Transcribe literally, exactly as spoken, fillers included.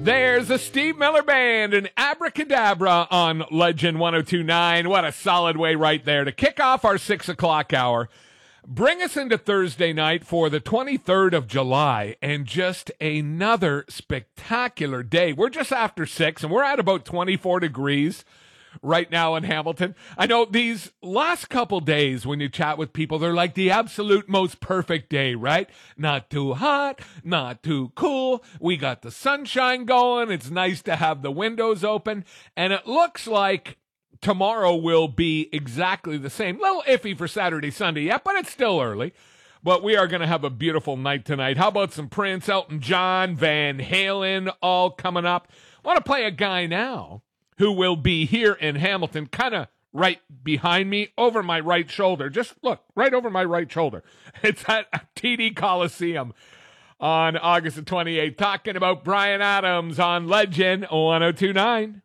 There's a Steve Miller Band and Abracadabra on Legend one oh two point nine. What a solid way right there to kick off our six o'clock hour. Bring us into Thursday night for the twenty-third of July and just another spectacular day. We're just after six and we're at about twenty-four degrees right now in Hamilton. I know these last couple days when you chat with people, they're like the absolute most perfect day, right? Not too hot, not too cool. We got the sunshine going. It's nice to have the windows open. And it looks like tomorrow will be exactly the same. A little iffy for Saturday, Sunday yet, but it's still early. But we are going to have a beautiful night tonight. How about some Prince, Elton John, Van Halen, all coming up? I want to play a guy now who will be here in Hamilton, kind of right behind me, over my right shoulder. Just look, right over my right shoulder. It's at T D Coliseum on August the twenty-eighth, talking about Bryan Adams on Legend one oh two point nine.